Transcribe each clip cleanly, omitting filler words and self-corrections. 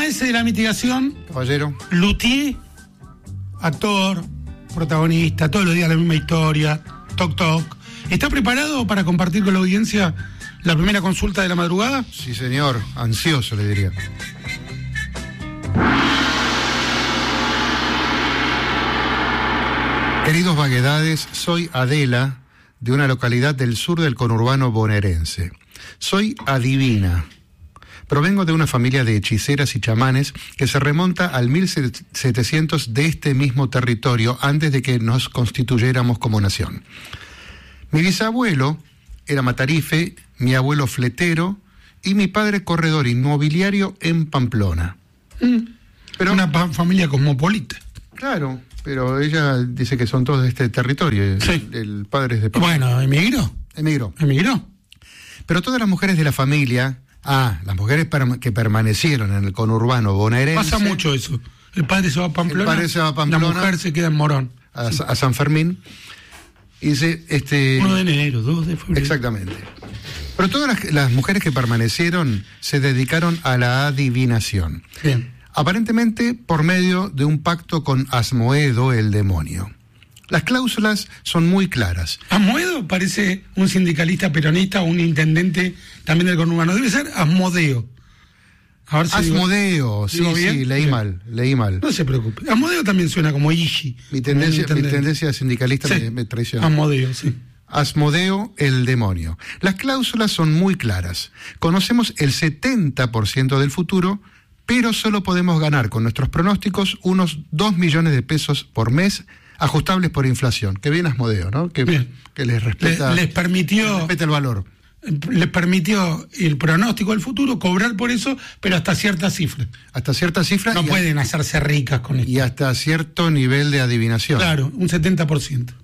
Maese de la mitigación, caballero. luthier, actor, protagonista, todos los días la misma historia, toc toc. ¿Está preparado para compartir con la audiencia la primera consulta de la madrugada? Sí, señor, ansioso le diría. Queridos vaguedades, soy Adela, de una localidad del sur del conurbano bonaerense. Soy adivina. Provengo de una familia de hechiceras y chamanes que se remonta al 1700 de este mismo territorio, antes de que nos constituyéramos como nación. Mi bisabuelo era matarife, mi abuelo fletero y mi padre corredor inmobiliario en Pamplona. Pero una familia cosmopolita. Claro, pero ella dice que son todos de este territorio. Sí. El padre es de Pamplona. Bueno, emigró. Emigró. Pero todas las mujeres de la familia, las mujeres que permanecieron en el conurbano bonaerense. Pasa mucho eso. El padre se va a Pamplona, la mujer se queda en Morón. A San Fermín. Y dice, 1 de enero, 2 de febrero. Exactamente. Pero todas las mujeres que permanecieron se dedicaron a la adivinación. Bien. Aparentemente por medio de un pacto con Asmoedo, el demonio. Las cláusulas son muy claras. Asmoedo parece un sindicalista peronista o un intendente también del conurbano. Debe ser Asmodeo. A ver si Asmodeo, digo bien. Sí, leí mal. No se preocupe. Asmodeo también suena como Ishi. Mi tendencia sindicalista me traiciona. Asmodeo, sí. Asmodeo, el demonio. Las cláusulas son muy claras. Conocemos el 70% del futuro, pero solo podemos ganar con nuestros pronósticos unos 2 millones de pesos por mes, ajustables por inflación. Que bien Asmodeo, ¿no? Que les respeta. Les permitió. Respeta el valor. Les permitió el pronóstico del futuro, cobrar por eso, pero hasta cierta cifra. Hasta cierta cifra. No pueden hacerse ricas con esto. Y hasta cierto nivel de adivinación. Claro, un 70%.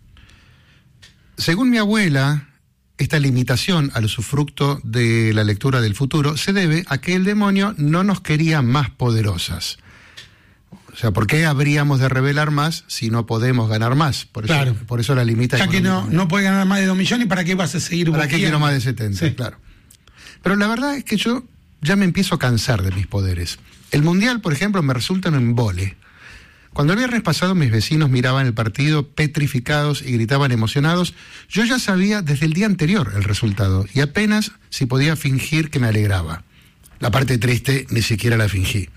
Según mi abuela, esta limitación al usufructo de la lectura del futuro se debe a que el demonio no nos quería más poderosas. O sea, ¿por qué habríamos de revelar más si no podemos ganar más? Por eso la limita. Ya que no puede ganar más de 2 millones, ¿para qué vas a seguir? ¿Para qué quiero más de 70? Sí. Claro. Pero la verdad es que yo ya me empiezo a cansar de mis poderes. El Mundial, por ejemplo, me resulta un embole. Cuando el viernes pasado mis vecinos miraban el partido petrificados y gritaban emocionados, yo ya sabía desde el día anterior el resultado y apenas si podía fingir que me alegraba. La parte triste ni siquiera la fingí.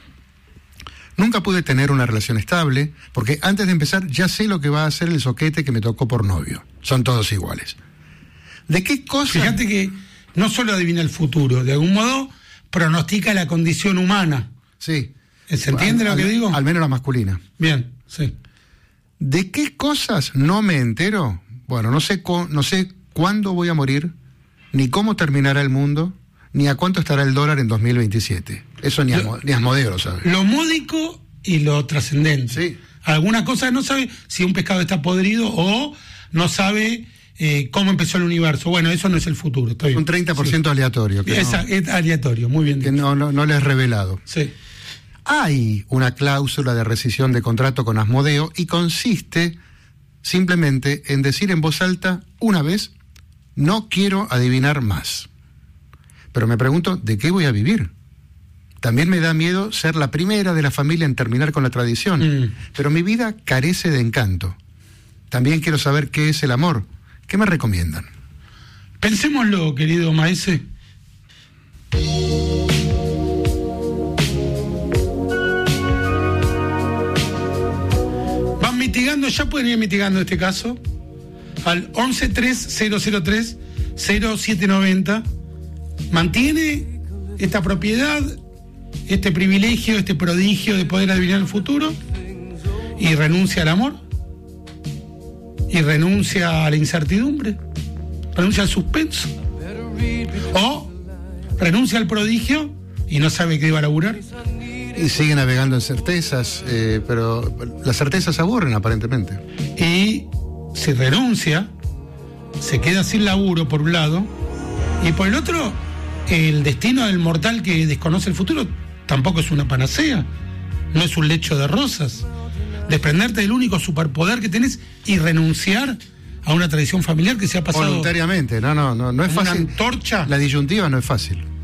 Nunca pude tener una relación estable, porque antes de empezar ya sé lo que va a hacer el soquete que me tocó por novio. Son todos iguales. ¿De qué cosa? Fíjate que no solo adivina el futuro, de algún modo pronostica la condición humana. Sí. ¿Se entiende lo que digo? Al menos la masculina. Bien, sí. ¿De qué cosas no me entero? Bueno, no sé cuándo voy a morir, ni cómo terminará el mundo, ni a cuánto estará el dólar en 2027. Eso ni Asmodeo lo sabe. Lo módico y lo trascendente. Sí. Alguna cosa no sabe si un pescado está podrido o no sabe cómo empezó el universo. Bueno, eso no es el futuro. Estoy un 30% aleatorio. Es aleatorio, muy bien dicho. Que no le es revelado. Sí. Hay una cláusula de rescisión de contrato con Asmodeo y consiste simplemente en decir en voz alta una vez, no quiero adivinar más. Pero me pregunto, ¿de qué voy a vivir? También me da miedo ser la primera de la familia en terminar con la tradición. Pero mi vida carece de encanto. También quiero saber qué es el amor. ¿Qué me recomiendan? Pensémoslo, querido maese. Van mitigando, ya pueden ir mitigando este caso al 1130030790. ¿Mantiene esta propiedad, este privilegio, este prodigio de poder adivinar el futuro? ¿Y renuncia al amor? ¿Y renuncia a la incertidumbre? ¿Renuncia al suspenso? ¿O renuncia al prodigio y no sabe qué iba a laburar? Y sigue navegando en certezas, pero las certezas aburren aparentemente. Y si renuncia, se queda sin laburo por un lado, y por el otro, el destino del mortal que desconoce el futuro tampoco es una panacea, no es un lecho de rosas. Desprenderte del único superpoder que tenés y renunciar a una tradición familiar que se ha pasado voluntariamente, no es fácil. Una antorcha. La disyuntiva no es fácil.